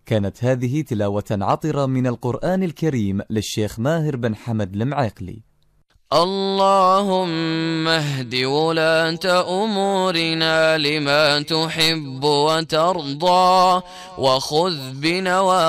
كانت هذه تلاوة عطرة من القرآن الكريم للشيخ ماهر بن حمد المعيقلي. اللهم اهد ولاة أمورنا لما تحب وترضى، وخذ بنواصينا